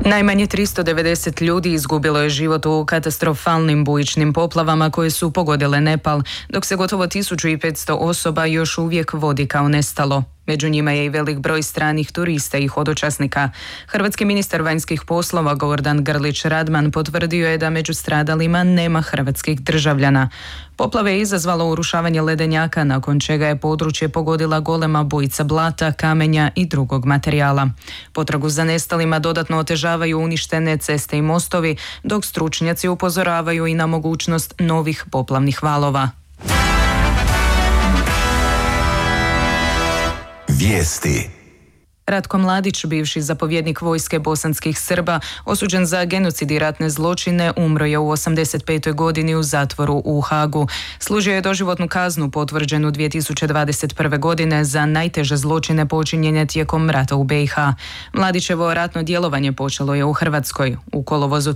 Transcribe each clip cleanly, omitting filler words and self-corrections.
Najmanje 390 ljudi izgubilo je život u katastrofalnim bujičnim poplavama koje su pogodile Nepal, dok se gotovo 1500 osoba još uvijek vodi kao nestalo. Među njima je i velik broj stranih turista i hodočasnika. Hrvatski ministar vanjskih poslova Gordan Grlić Radman potvrdio je da među stradalima nema hrvatskih državljana. Poplave je izazvalo urušavanje ledenjaka, nakon čega je područje pogodila golema bujica blata, kamenja i drugog materijala. Potragu za nestalima dodatno otežavaju uništene ceste i mostovi, dok stručnjaci upozoravaju i na mogućnost novih poplavnih valova. Vijesti. Ratko Mladić, bivši zapovjednik vojske bosanskih Srba, osuđen za genocid i ratne zločine, umro je u 85. godini u zatvoru u Hagu. Služio je doživotnu kaznu potvrđenu 2021. godine za najteže zločine počinjene tijekom rata u BiH. Mladićevo ratno djelovanje počelo je u Hrvatskoj. U kolovozu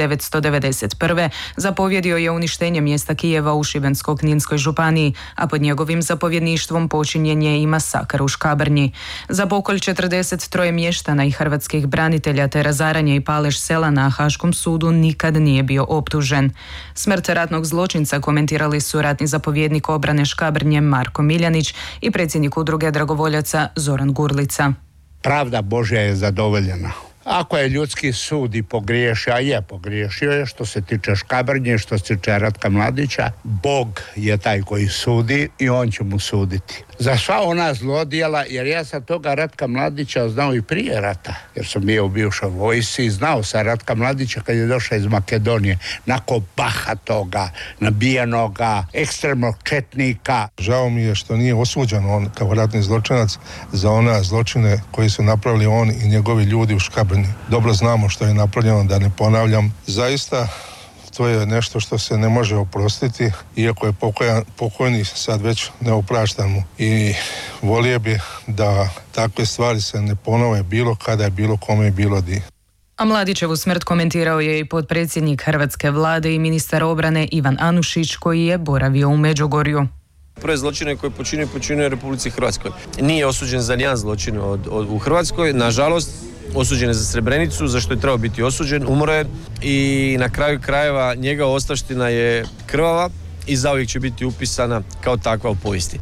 1991. zapovjedio je uništenje mjesta Kijeva u Šibensko-kninskoj županiji, a pod njegovim zapovjedništvom počinjen je i masakr u Škabrnji. Za pokolj 43 mještana i hrvatskih branitelja te razaranje i palež sela na Haškom sudu nikad nije bio optužen. Smrt ratnog zločinca komentirali su ratni zapovjednik obrane Škabrnje Marko Miljanić i predsjednik udruge dragovoljaca Zoran Gurlica. Pravda Božja je zadovoljena. Ako je ljudski sud i pogriješio, a je pogriješio je što se tiče Škabrnje, što se tiče Ratka Mladića, Bog je taj koji sudi i on će mu suditi. Za sva ona zlodjela, jer ja sam toga Ratka Mladića znao i prije rata, jer sam bio u bivšoj vojsci i znao sam Ratka Mladića kad je došao iz Makedonije, nakon bahatoga, nabijenoga, ekstremnog četnika. Žao mi je što nije osuđen on kao ratni zločinac za one zločine koje su napravili on i njegovi ljudi u Škabrnji. Dobro znamo što je napravljeno, da ne ponavljam. Zaista to je nešto što se ne može oprostiti, iako je pokojni sad već neopraštan mu. I volio bi da takve stvari se ne ponove bilo kada je bilo kome je bilo di. A Mladićevu smrt komentirao je i potpredsjednik Hrvatske vlade i ministar obrane Ivan Anušić, koji je boravio u Međugorju. Prve zločine koje počinio u Republici Hrvatskoj. Nije osuđen za nijedan zločin u Hrvatskoj, nažalost. Osuđen je za Srebrenicu, za što je trebao biti osuđen, umro je i na kraju krajeva njegova ostavština je krvava i zauvijek će biti upisana kao takva u povijesti.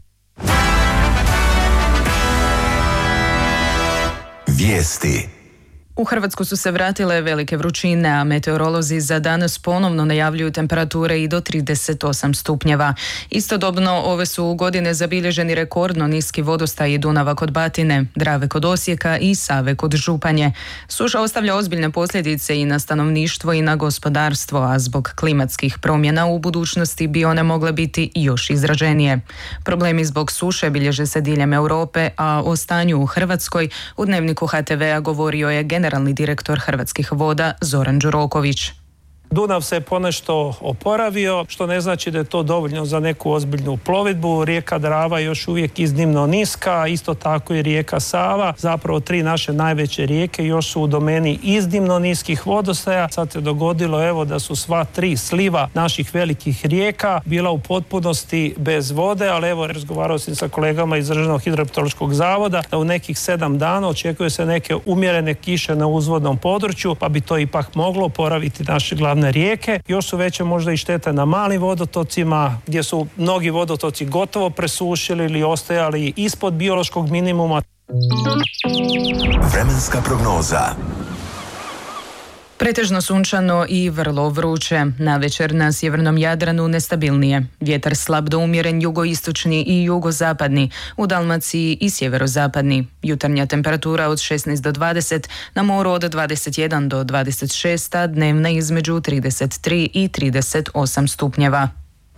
Vijesti. U Hrvatsku su se vratile velike vrućine, a meteorolozi za danas ponovno najavljuju temperature i do 38 stupnjeva. Istodobno ove su godine zabilježeni rekordno niski vodostaj Dunava kod Batine, Drave kod Osijeka i Save kod Županje. Suša ostavlja ozbiljne posljedice i na stanovništvo i na gospodarstvo, a zbog klimatskih promjena u budućnosti bi one mogle biti još izraženije. Problemi zbog suše bilježe se diljem Europe, a o stanju u Hrvatskoj u Dnevniku HTV-a govorio je generalni direktor Hrvatskih voda Zoran Đuroković. Dunav se ponešto oporavio, što ne znači da je to dovoljno za neku ozbiljnu plovidbu. Rijeka Drava je još uvijek iznimno niska, isto tako i rijeka Sava. Zapravo 3 naše najveće rijeke još su u domeni iznimno niskih vodostaja. Sad se dogodilo da su sva 3 sliva naših velikih rijeka bila u potpunosti bez vode, ali razgovarao sam sa kolegama iz Državnog hidrometeorološkog zavoda da u nekih 7 dana očekuje se neke umjerene kiše na uzvodnom području, pa bi to ipak moglo oporaviti naše glavne rijeke. Još su veće možda i štete na malim vodotocima, gdje su mnogi vodotoci gotovo presušili ili ostajali ispod biološkog minimuma. Vremenska prognoza. Pretežno sunčano i vrlo vruće. Navečer na sjevernom Jadranu nestabilnije. Vjetar slab do umjeren jugoistočni i jugozapadni, u Dalmaciji i sjeverozapadni. Jutarnja temperatura od 16 do 20, na moru od 21 do 26, a dnevna između 33 i 38 stupnjeva.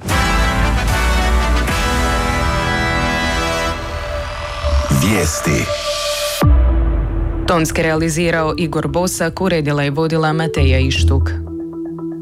Vijesti. Tonski realizirao Igor Bosak, uredila i vodila Mateja Ištuk.